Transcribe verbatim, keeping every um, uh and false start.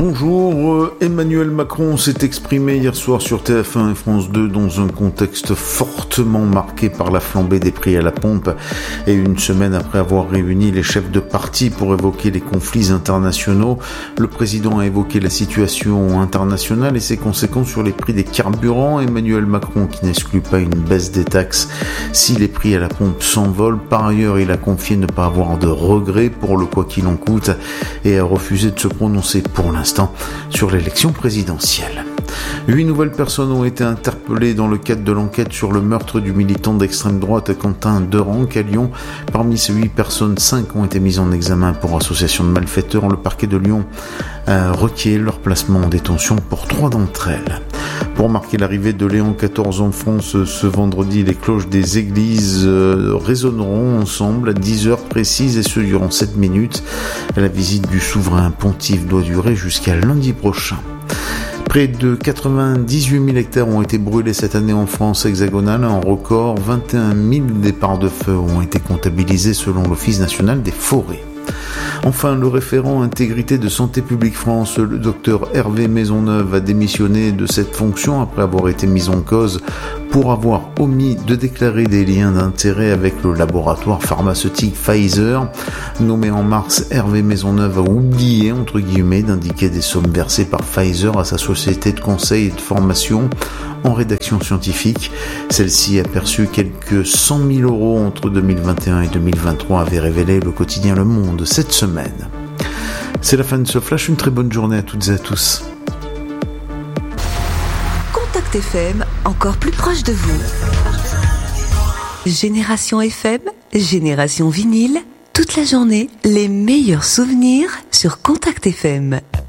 Bonjour, Emmanuel Macron s'est exprimé hier soir sur T F un et France deux dans un contexte fortement marqué par la flambée des prix à la pompe et une semaine après avoir réuni les chefs de parti pour évoquer les conflits internationaux. Le président a évoqué la situation internationale et ses conséquences sur les prix des carburants. Emmanuel Macron qui n'exclut pas une baisse des taxes si les prix à la pompe s'envolent. Par ailleurs, il a confié ne pas avoir de regrets pour le quoi qu'il en coûte et a refusé de se prononcer pour l'instant sur l'élection présidentielle. Huit nouvelles personnes ont été interpellées dans le cadre de l'enquête sur le meurtre du militant d'extrême droite Quentin Derenc à Lyon. Parmi ces huit personnes, cinq ont été mises en examen pour association de malfaiteurs. Le parquet de Lyon a requis leur placement en détention pour trois d'entre elles. Pour marquer l'arrivée de Léon quatorze en France ce vendredi, les cloches des églises résonneront ensemble à dix heures précises et ce durant sept minutes. La visite du souverain pontife doit durer jusqu'à lundi prochain. Près de quatre-vingt-dix-huit mille hectares ont été brûlés cette année en France hexagonale, un record. vingt et un mille départs de feu ont été comptabilisés selon l'Office national des forêts. Enfin, le référent intégrité de Santé publique France, le docteur Hervé Maisonneuve, a démissionné de cette fonction après avoir été mis en cause pour avoir omis de déclarer des liens d'intérêt avec le laboratoire pharmaceutique Pfizer. Nommé en mars, Hervé Maisonneuve a oublié, entre guillemets, d'indiquer des sommes versées par Pfizer à sa société de conseil et de formation en rédaction scientifique. Celle-ci a perçu quelques cent mille euros entre deux mille vingt et un et deux mille vingt-trois, avait révélé le quotidien Le Monde cette semaine. C'est la fin de ce flash, une très bonne journée à toutes et à tous. Contact F M, encore plus proche de vous. Génération F M, Génération Vinyle, toute la journée, les meilleurs souvenirs sur Contact F M.